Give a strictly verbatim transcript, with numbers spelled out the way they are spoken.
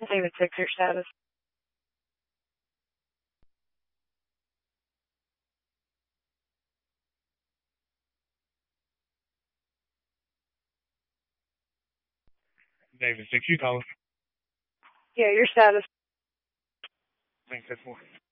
David six, your status. David six, you calling? Yeah, your status. Thanks, that's more.